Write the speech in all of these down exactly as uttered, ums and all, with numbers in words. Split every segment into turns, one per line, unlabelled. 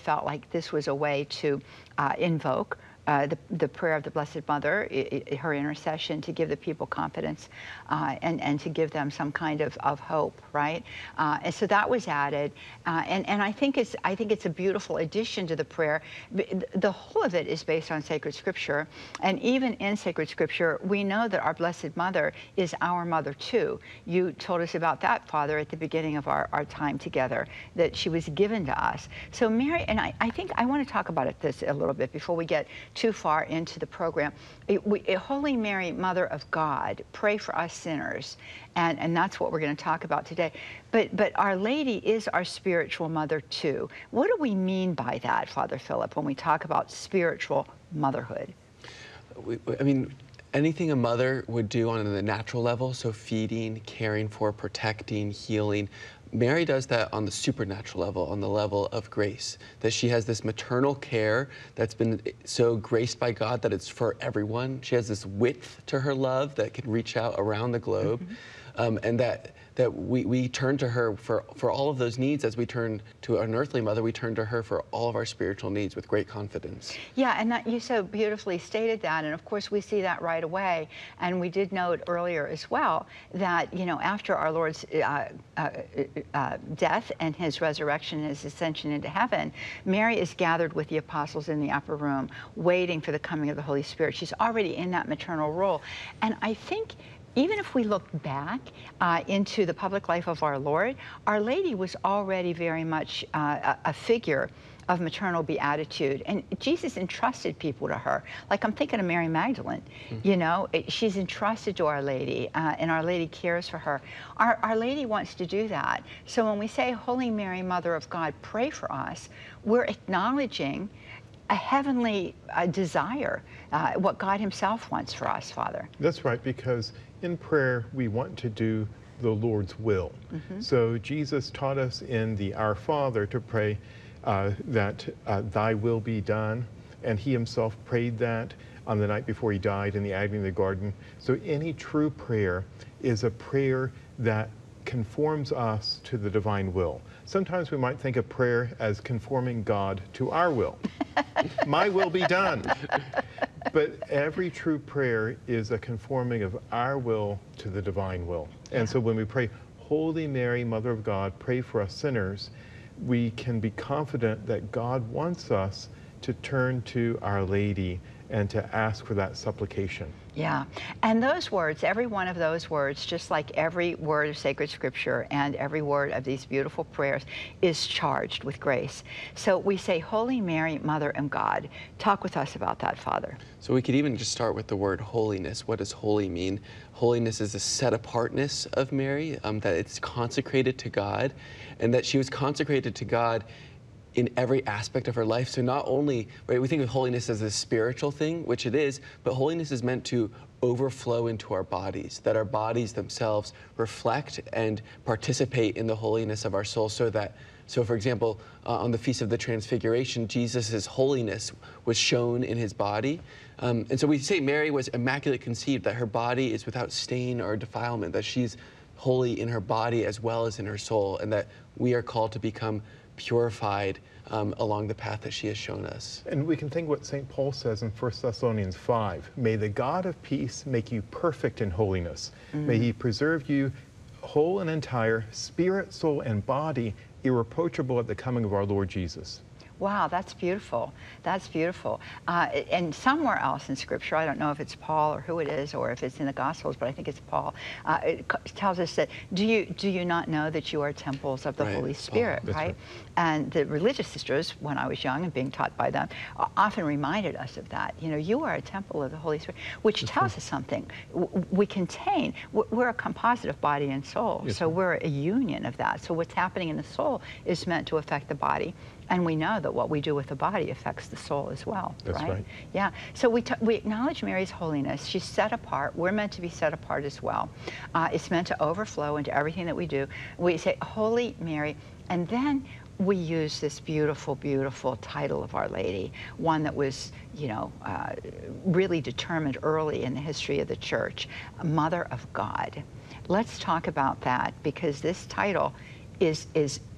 felt like this was a way to uh, invoke Uh, the, the prayer of the Blessed Mother, I, I, her intercession, to give the people confidence uh, and, and to give them some kind of, of hope, right? Uh, and so that was added. Uh, and, and I think it's I think it's a beautiful addition to the prayer. The whole of it is based on sacred scripture. And even in sacred scripture, we know that our Blessed Mother is our mother too. You told us about that, Father, at the beginning of our, our time together, that she was given to us. So Mary, and I, I think I want to talk about it this a little bit before we get too far into the program. It, we, it, Holy Mary, Mother of God, pray for us sinners. And, and that's what we're going to talk about today. But, but Our Lady is our spiritual mother too. What do we mean by that, Father Philip, when we talk about spiritual motherhood?
We, I mean, anything a mother would do on the natural level, so feeding, caring for, protecting, healing, Mary does that on the supernatural level, on the level of grace, that she has this maternal care that's been so graced by God that it's for everyone. She has this width to her love that can reach out around the globe, mm-hmm. um, and that that we, we turn to her for, for all of those needs. As we turn to an earthly mother, we turn to her for all of our spiritual needs with great confidence.
Yeah, and that, you so beautifully stated that, and of course we see that right away. And we did note earlier as well that, you know, after our Lord's uh, uh, uh, death and his resurrection and his ascension into heaven, Mary is gathered with the apostles in the upper room, waiting for the coming of the Holy Spirit. She's already in that maternal role. And I think even if we look back uh, into the public life of our Lord, Our Lady was already very much uh, a, a figure of maternal beatitude. And Jesus entrusted people to her. Like, I'm thinking of Mary Magdalene. Mm-hmm. You know, it, she's entrusted to Our Lady, uh, and Our Lady cares for her. Our, Our Lady wants to do that. So when we say, Holy Mary, Mother of God, pray for us, we're acknowledging a heavenly uh, desire, uh, what God himself wants for us, Father.
That's right, because in prayer, we want to do the Lord's will. Mm-hmm. So Jesus taught us in the Our Father to pray uh, that uh, thy will be done, and he himself prayed that on the night before he died in the agony of the garden. So any true prayer is a prayer that conforms us to the divine will. Sometimes we might think of prayer as conforming God to our will. My will be done. But every true prayer is a conforming of our will to the divine will. And yeah. So when we pray, Holy Mary, Mother of God, pray for us sinners, we can be confident that God wants us to turn to Our Lady and to ask for that supplication.
Yeah, and those words, every one of those words, just like every word of sacred scripture and every word of these beautiful prayers, is charged with grace. So we say, Holy Mary, Mother of God. Talk with us about that, Father.
So we could even just start with the word holiness. What does holy mean? Holiness is a set-apartness of Mary, um, that it's consecrated to God, and that she was consecrated to God in every aspect of her life. So not only, right, we think of holiness as a spiritual thing, which it is, but holiness is meant to overflow into our bodies, that our bodies themselves reflect and participate in the holiness of our soul, so that, so for example, uh, on the Feast of the Transfiguration, Jesus' holiness was shown in his body. Um, and so we say Mary was immaculate conceived, that her body is without stain or defilement, that she's holy in her body as well as in her soul, and that we are called to become purified um, along the path that she has shown us.
And we can think what Saint Paul says in First Thessalonians five. May the God of peace make you perfect in holiness. Mm-hmm. May he preserve you whole and entire, spirit, soul, and body, irreproachable at the coming of our Lord Jesus.
Wow, that's beautiful. That's beautiful. Uh, and somewhere else in Scripture, I don't know if it's Paul or who it is, or if it's in the Gospels, but I think it's Paul, uh, it tells us that, do you do you not know that you are temples of the
right.
Holy Spirit,
right?
right? And the religious sisters, when I was young and being taught by them, often reminded us of that. You know, you are a temple of the Holy Spirit, which
That's
tells
right.
us something. We contain, we're a composite of body and soul,
yes,
so we're a union of that. So what's happening in the soul is meant to affect the body. And we know that what we do with the body affects the soul as well,
That's
right?
right.
Yeah, so we, t we acknowledge Mary's holiness. She's set apart. We're meant to be set apart as well. Uh, it's meant to overflow into everything that we do. We say, Holy Mary, and then we use this beautiful, beautiful title of Our Lady, one that was, you know, uh, really determined early in the history of the Church, Mother of God. Let's talk about that, because this title is, is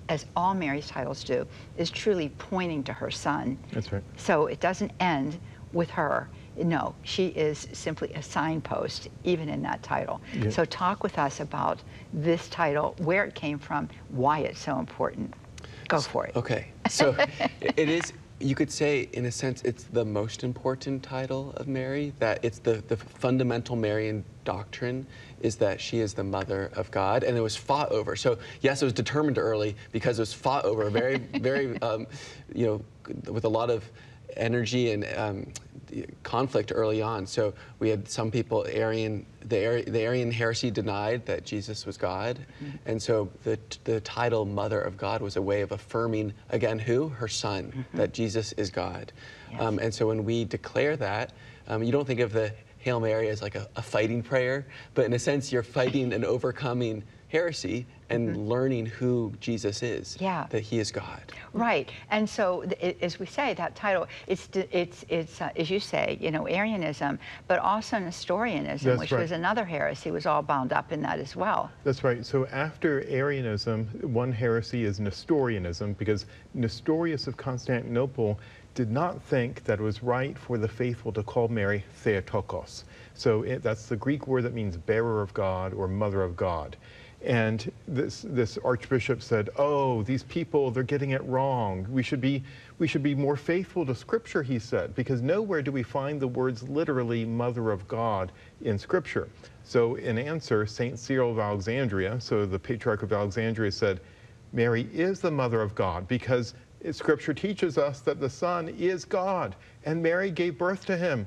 as all Mary's titles do, is truly pointing to her son.
That's right.
So it doesn't end with her. No, she is simply a signpost, even in that title.
Yeah.
So talk with us about this title, where it came from, why it's so important. Go for it.
Okay, so it is, you could say, in a sense, it's the most important title of Mary, that it's the, the fundamental Marian doctrine is that she is the mother of God, and it was fought over. So yes, it was determined early because it was fought over very, very, um, you know, with a lot of energy and um, conflict early on. So we had some people, Arian, the, Ari, the Arian heresy denied that Jesus was God. Mm-hmm. And so the, the title Mother of God was a way of affirming, again, who? Her son, mm-hmm. that Jesus is God. Yes. Um, and so when we declare that, um, you don't think of the Hail Mary as like a, a fighting prayer, but in a sense, you're fighting and overcoming heresy and mm-hmm. learning who Jesus is,
yeah.
that he is God.
Right, and so it, as we say, that title, it's, it's, it's uh, as you say, you know, Arianism, but also Nestorianism,
That's
which
right.
was another heresy, was all bound up in that as well.
That's right. So after Arianism, one heresy is Nestorianism, because Nestorius of Constantinople did not think that it was right for the faithful to call Mary Theotokos. So it, that's the Greek word that means bearer of God or mother of God. And this, this archbishop said, oh, these people, they're getting it wrong. We should be, we should be more faithful to Scripture, he said, because nowhere do we find the words literally mother of God in Scripture. So in answer, Saint Cyril of Alexandria, so the Patriarch of Alexandria, said, Mary is the mother of God because Scripture teaches us that the Son is God, and Mary gave birth to him.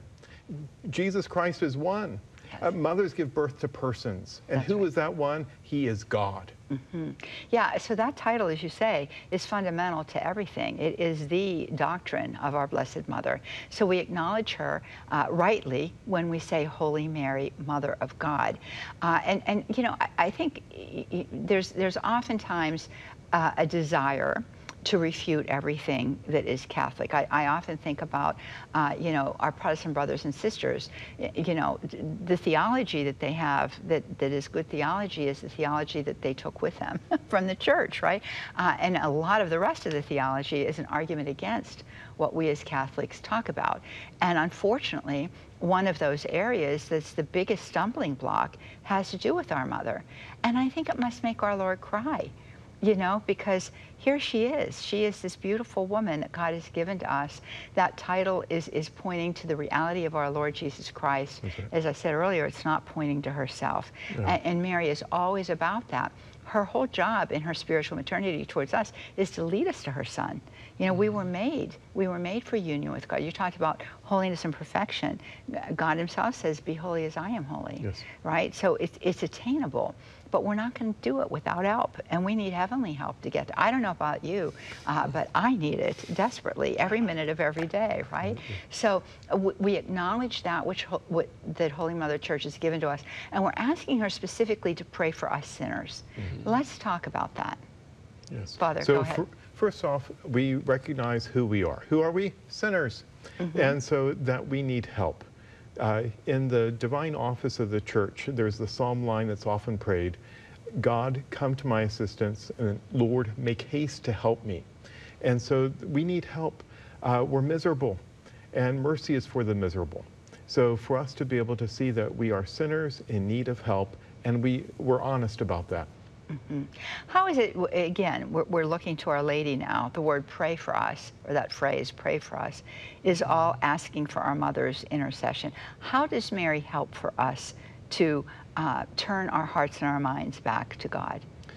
Jesus Christ is one. Uh, mothers give birth to persons. And
That's
who
right.
is that one? He is God.
Mm-hmm. Yeah, so that title, as you say, is fundamental to everything. It is the doctrine of our Blessed Mother. So we acknowledge her uh, rightly when we say Holy Mary, Mother of God. Uh, and, and, you know, I, I think there's, there's oftentimes uh, a desire to refute everything that is Catholic. I, I often think about, uh, you know, our Protestant brothers and sisters, you know, the theology that they have that, that is good theology is the theology that they took with them from the church, right? Uh, and a lot of the rest of the theology is an argument against what we as Catholics talk about. And unfortunately, one of those areas that's the biggest stumbling block has to do with our mother. And I think it must make our Lord cry. You know, because here she is. She is this beautiful woman that God has given to us. That title is, is pointing to the reality of our Lord Jesus Christ.
Right.
As I said earlier, it's not pointing to herself.
Yeah.
And, and Mary is always about that. Her whole job in her spiritual maternity towards us is to lead us to her Son. You know, we were made, we were made for union with God. You talked about holiness and perfection. God himself says, be holy as I am holy,
yes.
right? So it's, it's attainable. But we're not going to do it without help, and we need heavenly help to get there. I don't know about you, uh, but I need it desperately every minute of every day, right? Mm-hmm. So uh, we acknowledge that which ho what, that Holy Mother Church has given to us, and we're asking her specifically to pray for us sinners. Mm-hmm. Let's talk about that.
Yes.
Father,
so
go ahead.
For, first off, we recognize who we are. Who are we? Sinners. Mm-hmm. And so that we need help. Uh, in the divine office of the church, there's the psalm line that's often prayed, God, come to my assistance, and Lord, make haste to help me. And so we need help. Uh, we're miserable, and mercy is for the miserable. So for us to be able to see that we are sinners in need of help, and we, we're honest about that.
Mm-hmm. How is it, again, we're, we're looking to Our Lady now, the word pray for us, or that phrase, pray for us, is all asking for our mother's intercession. How does Mary help for us to uh, turn our hearts and our minds back to God?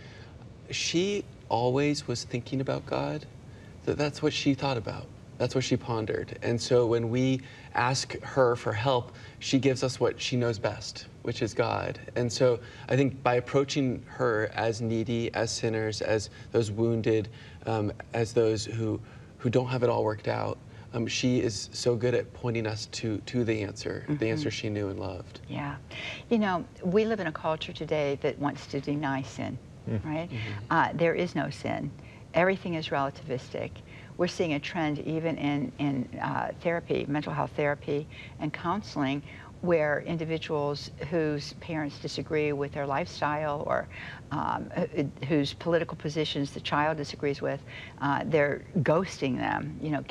She always was thinking about God. That's what she thought about. That's what she pondered. And so when we ask her for help, she gives us what she knows best, which is God. And so I think by approaching her as needy, as sinners, as those wounded, um, as those who, who don't have it all worked out, um, she is so good at pointing us to, to the answer, mm-hmm. the answer she knew and loved.
Yeah. You know, we live in a culture today that wants to deny sin, mm-hmm. right? Mm-hmm. Uh, there is no sin. Everything is relativistic. We're seeing a trend even in, in uh, therapy, mental health therapy and counseling, where individuals whose parents disagree with their lifestyle or um, whose political positions the child disagrees with, uh, they're ghosting them, you know,